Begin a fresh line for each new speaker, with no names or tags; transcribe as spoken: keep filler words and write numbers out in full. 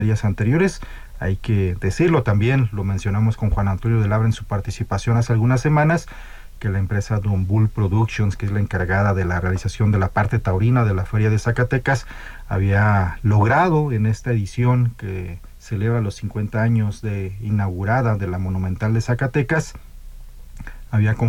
días anteriores. Hay que decirlo también, lo mencionamos con Juan Antonio de Labra en su participación hace algunas semanas, que la empresa Don Bull Productions, que es la encargada de la realización de la parte taurina de la Feria de Zacatecas, había logrado en esta edición que celebra los cincuenta años de inaugurada de la Monumental de Zacatecas, había